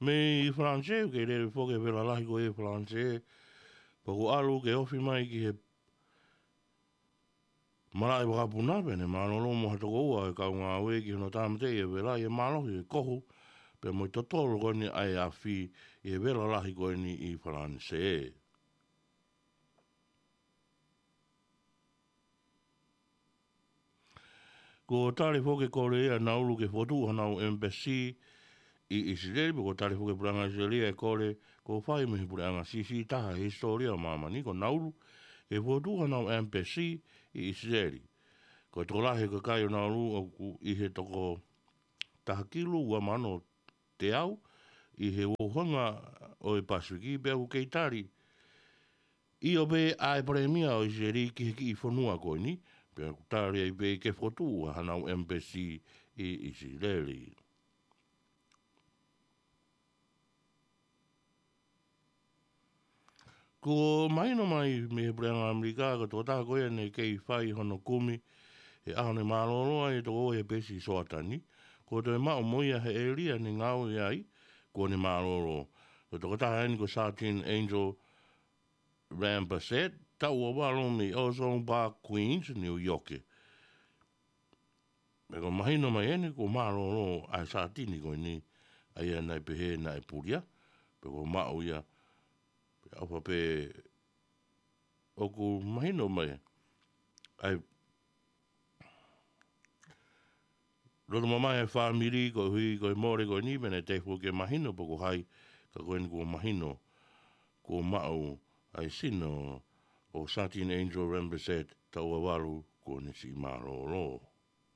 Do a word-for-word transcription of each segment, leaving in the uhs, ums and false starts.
Me i franse ke le fo ke vela lahi ko e franse po ko alu ke ofi mai ki he mara e waka puna pene malolo mo hato koua e kau ngā we ki hono tāmate e vela e malo e kohu pe mo i totoro koni ai a fi e vela lahi ko ni i franse. Ko tari fo ke kore ea naulu ke fotu hanau embassy i Israel, ko tari fo ke puranga Israelia e kore ko whai mihi puranga sisi taha historia mama ni ko naulu ke fotu hanau embassy i Israel. Ko tō lahe ka kai o naulu o ku i he toko tahakilu ua mano te au i he wohanga o e Pasifiki pe au kei tari. I o be ai premia o Israeli ki he ki i whanua koe ni, pe au tari ai be ke fotu hanau embassy i Israeli. Ko maino mai me he prenga Amerika ka tō taha koe nei kei whai hono kumi e ahone maloloa e tō e pesi soatani, ko tō e mao moia he eria ni ngau e ai, ko ne malolo. Ko tō kataha eni ko Sergeant Angel Rambassett, tau o walo me Ozone Park, Queens, New York. Me ko mahino mai eni ko malolo ai Sartini ko ni, ai anai pehe na e puria, pe ko mao ia, pe au pe o ko mahino mai, ai Roto mamai e whamiri ko hui ko e more ko ni mene te fu ke mahino po ko hai ka koe ni ko mahino ko mao ai sino o Sergeant Angel Rambassett tau awaru ko ni si maroro.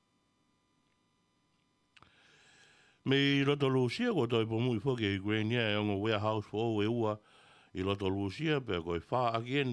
Me roto Lucia ko toi po mui foke i Grania e ongo warehouse fo o e ua i roto Lucia pe ko e wha akien